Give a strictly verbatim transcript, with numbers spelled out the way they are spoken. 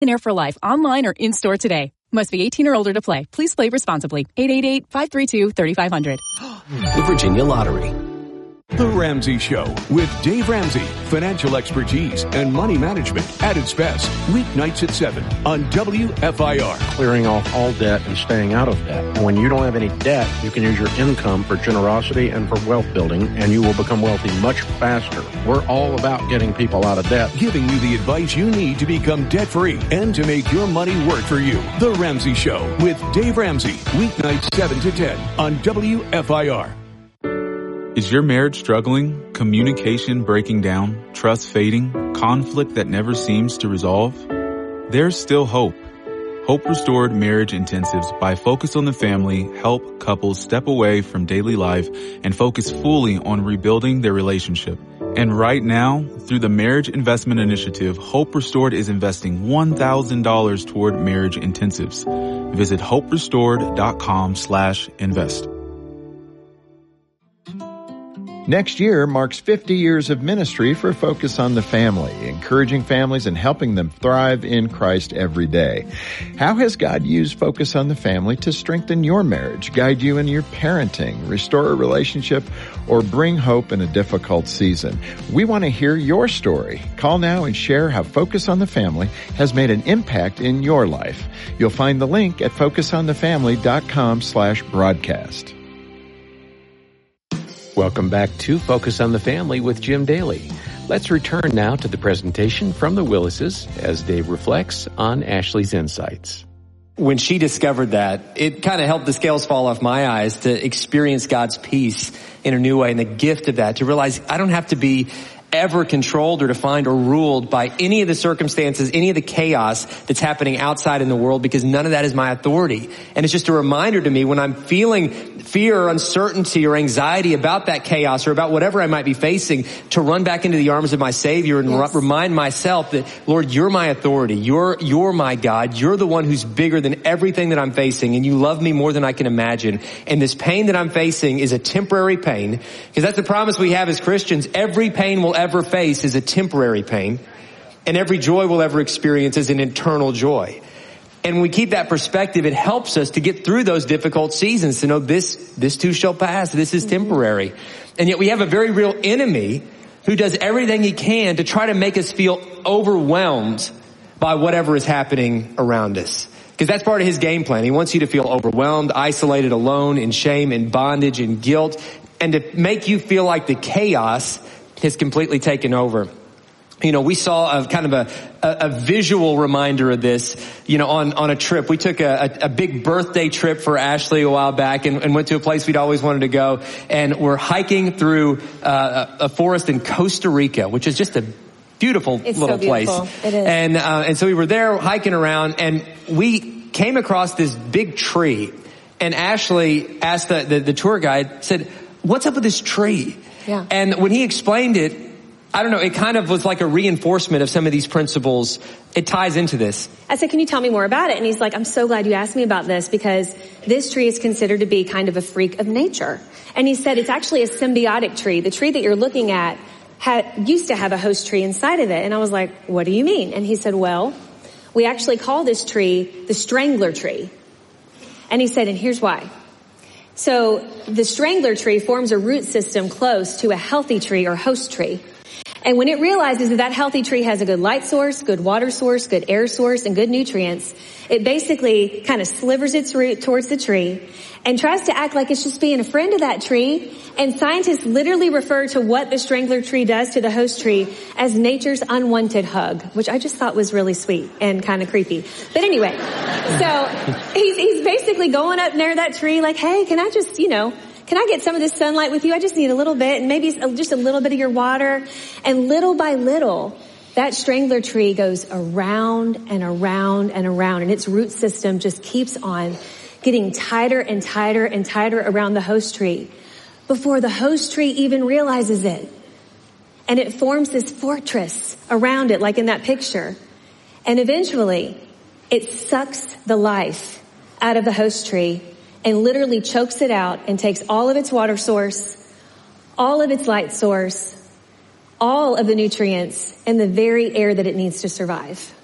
Air for Life online or in-store today. Must be eighteen or older to play. Please play responsibly. eight eight eight, five three two, three five zero zero. The Virginia Lottery. The Ramsey Show with Dave Ramsey. Financial expertise and money management at its best. Weeknights at seven on W F I R. Clearing off all debt and staying out of debt. And when you don't have any debt, you can use your income for generosity and for wealth building, and you will become wealthy much faster. We're all about getting people out of debt. Giving you the advice you need to become debt-free and to make your money work for you. The Ramsey Show with Dave Ramsey. Weeknights seven to ten on W F I R. Is your marriage struggling? Communication breaking down? Trust fading? Conflict that never seems to resolve? There's still hope. Hope Restored Marriage Intensives by Focus on the Family help couples step away from daily life and focus fully on rebuilding their relationship. And right now, through the Marriage Investment Initiative, Hope Restored is investing one thousand dollars toward marriage intensives. Visit hoperestored.com slash invest. Next year marks fifty years of ministry for Focus on the Family, encouraging families and helping them thrive in Christ every day. How has God used Focus on the Family to strengthen your marriage, guide you in your parenting, restore a relationship, or bring hope in a difficult season? We want to hear your story. Call now and share how Focus on the Family has made an impact in your life. You'll find the link at focusonthefamily.com slash broadcast. Welcome back to Focus on the Family with Jim Daly. Let's return now to the presentation from the Willises as Dave reflects on Ashley's insights. When she discovered that, it kind of helped the scales fall off my eyes to experience God's peace in a new way, and the gift of that, to realize I don't have to be ever controlled or defined or ruled by any of the circumstances, any of the chaos that's happening outside in the world, because none of that is my authority. And it's just a reminder to me when I'm feeling fear or uncertainty or anxiety about that chaos or about whatever I might be facing, to run back into the arms of my Savior and yes. r- remind myself that, Lord, you're my authority. You're, you're my God. You're the one who's bigger than everything that I'm facing, and you love me more than I can imagine. And this pain that I'm facing is a temporary pain, because that's the promise we have as Christians. Every pain we'll ever face is a temporary pain, and every joy we'll ever experience is an eternal joy. And when we keep that perspective, it helps us to get through those difficult seasons, to know this, this too shall pass. This is temporary. And yet we have a very real enemy who does everything he can to try to make us feel overwhelmed by whatever is happening around us. Because that's part of his game plan. He wants you to feel overwhelmed, isolated, alone, in shame, in bondage, in guilt, and to make you feel like the chaos has completely taken over. You know, we saw a kind of a, a, a visual reminder of this, you know, on, on a trip. We took a, a, a big birthday trip for Ashley a while back and, and went to a place we'd always wanted to go. And we're hiking through uh, a, a forest in Costa Rica, which is just a beautiful it's little so beautiful. place. It is. And, uh, and so we were there hiking around, and we came across this big tree. And Ashley asked the, the, the tour guide, said, "What's up with this tree?" Yeah. And when he explained it, I don't know, it kind of was like a reinforcement of some of these principles. It ties into this. I said, "Can you tell me more about it?" And he's like, "I'm so glad you asked me about this, because this tree is considered to be kind of a freak of nature." And he said, it's actually a symbiotic tree. The tree that you're looking at had, used to have a host tree inside of it. And I was like, "What do you mean?" And he said, "Well, we actually call this tree the strangler tree." And he said, and here's why. So the strangler tree forms a root system close to a healthy tree or host tree. And when it realizes that that healthy tree has a good light source, good water source, good air source, and good nutrients, it basically kind of slivers its root towards the tree and tries to act like it's just being a friend of that tree. And scientists literally refer to what the strangler tree does to the host tree as nature's unwanted hug, which I just thought was really sweet and kind of creepy. But anyway, so he's, he's basically going up near that tree like, "Hey, can I just, you know, can I get some of this sunlight with you? I just need a little bit, and maybe just a little bit of your water." And little by little, that strangler tree goes around and around and around, and its root system just keeps on getting tighter and tighter and tighter around the host tree before the host tree even realizes it. And it forms this fortress around it, like in that picture. And eventually, it sucks the life out of the host tree and literally chokes it out and takes all of its water source, all of its light source, all of the nutrients, and the very air that it needs to survive.